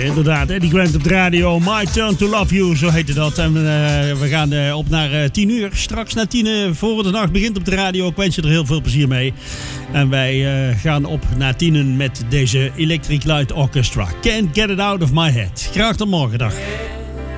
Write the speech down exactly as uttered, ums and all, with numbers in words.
Inderdaad, Eddie Grant op de radio. My Turn to Love You, zo heette dat. En uh, we gaan uh, op naar uh, tien uur. Straks na tien uur, voor de nacht begint op de radio. Ik wens je er heel veel plezier mee. En wij uh, gaan op naar tienen met deze Electric Light Orchestra. Can't Get It Out of My Head. Graag tot morgen, dag.